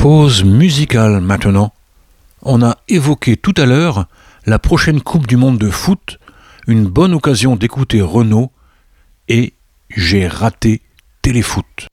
Pause musicale maintenant. On a évoqué tout à l'heure la prochaine Coupe du Monde de foot, une bonne occasion d'écouter Renaud et j'ai raté Téléfoot.